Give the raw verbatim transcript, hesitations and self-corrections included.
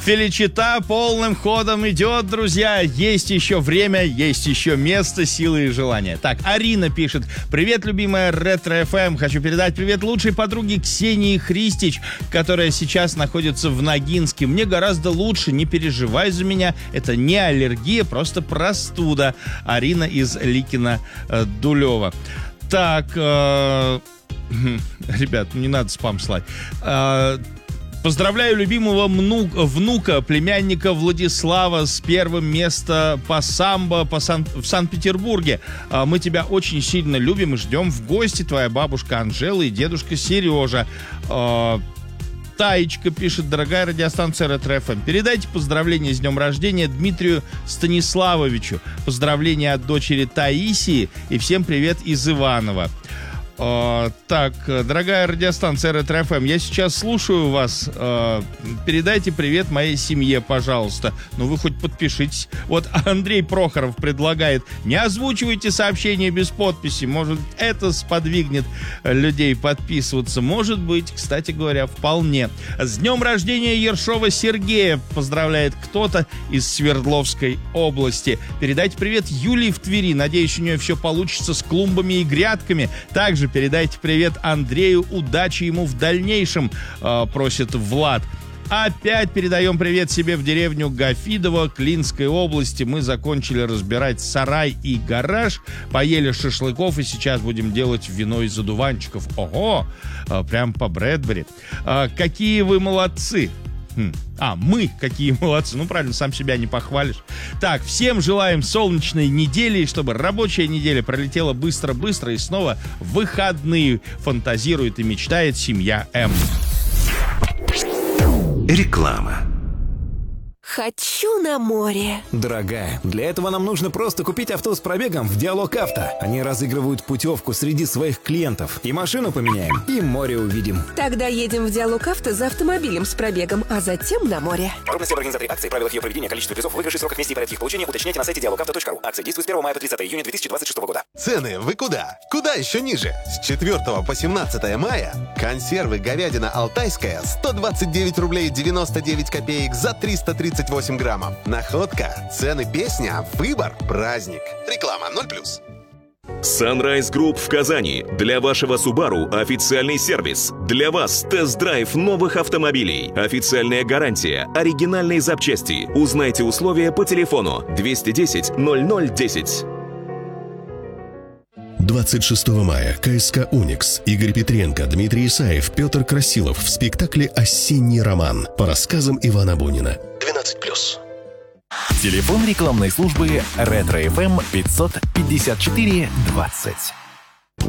Феличита полным ходом идет, друзья. Есть еще время, есть еще место, силы и желания. Так, Арина пишет. Привет, любимая Ретро-эф эм. Хочу передать привет лучшей подруге Ксении Христич, которая сейчас находится в Ногинске. Мне гораздо лучше, не переживай за меня. Это не аллергия, просто простуда. Арина из Ликино э, Дулева. Так, э, ребят, не надо спам слать. Э, Поздравляю любимого внука, внука, племянника Владислава с первым местом по самбо по Сан, в Санкт-Петербурге. Мы тебя очень сильно любим и ждем в гости. Твоя бабушка Анжела и дедушка Сережа. Таечка пишет. Дорогая радиостанция Ретро-эф эм, передайте поздравления с днем рождения Дмитрию Станиславовичу. Поздравления от дочери Таисии и всем привет из Иваново. Uh, так, дорогая радиостанция Ретро-эф эм, я сейчас слушаю вас. Uh, передайте привет моей семье, пожалуйста. Ну, вы хоть подпишитесь. Вот Андрей Прохоров предлагает: не озвучивайте сообщения без подписи. Может, это сподвигнет людей подписываться. Может быть, кстати говоря, вполне. С днем рождения Ершова Сергея поздравляет кто-то из Свердловской области. Передайте привет Юлии в Твери. Надеюсь, у нее все получится с клумбами и грядками. Также передайте привет Андрею, удачи ему в дальнейшем, э, просит Влад. Опять передаем привет себе в деревню Гафидово Клинской области. Мы закончили разбирать сарай и гараж, поели шашлыков и сейчас будем делать вино из одуванчиков. Ого, э, прям по Брэдбери. Э, какие вы молодцы. Хм. А, мы какие молодцы. Ну, правильно, сам себя не похвалишь. Так, всем желаем солнечной недели, чтобы рабочая неделя пролетела быстро-быстро и снова выходные фантазирует и мечтает семья М. Реклама. Хочу на море. Дорогая, для этого нам нужно просто купить авто с пробегом в Диалог Авто. Они разыгрывают путевку среди своих клиентов. И машину поменяем, и море увидим. Тогда едем в Диалог Авто за автомобилем с пробегом, а затем на море. Подробности об организаторе акции, правилах ее проведения, количестве призов, выигрыше, сроках вместе и порядке их получения уточняйте на сайте диалог авто точка ру. Акция действует с первого мая по тридцатое июня две тысячи двадцать шестого года. Цены вы куда? Куда еще ниже? С четвёртого по семнадцатое мая консервы говядина алтайская сто двадцать девять рублей девяносто девять копеек за триста тридцать восемь граммов. Находка, цены песня, выбор, праздник. Реклама ноль плюс. Sunrise Group в Казани. Для вашего Subaru официальный сервис. Для вас тест-драйв новых автомобилей. Официальная гарантия. Оригинальные запчасти. Узнайте условия по телефону двести десять ноль ноль десять. двадцать шестого мая. ка эс ка «Уникс». Игорь Петренко, Дмитрий Исаев, Петр Красилов в спектакле «Осенний роман» по рассказам Ивана Бунина. двенадцать плюс. Телефон рекламной службы Ретро-эф эм пятьсот пятьдесят четыре двадцать.